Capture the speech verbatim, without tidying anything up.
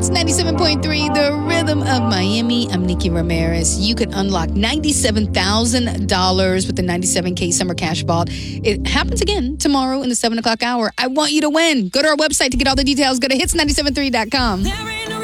Hits ninety-seven point three, the rhythm of Miami. I'm Nikki Ramirez. You can unlock ninety-seven thousand dollars with the ninety-seven K Summer Cash Vault. It happens again tomorrow in the seven o'clock hour. I want you to win. Go to our website to get all the details. Go to hits nine seven three dot com.